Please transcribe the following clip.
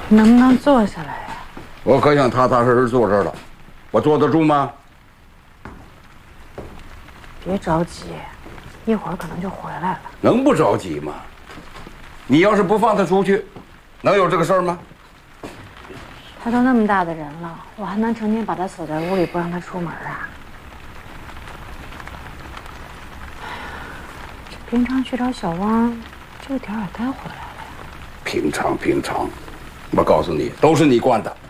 能不能坐下来呀？ 我可想踏踏实实坐这儿了，我坐得住吗？ 别着急，一会儿可能就回来了。 能不着急吗？你要是不放他出去，能有这个事儿吗？ 他都那么大的人了，我还能成天把他锁在屋里不让他出门啊？这平常去找小汪，这个点儿也该回来了呀。 平常，我告诉你，都是你惯的。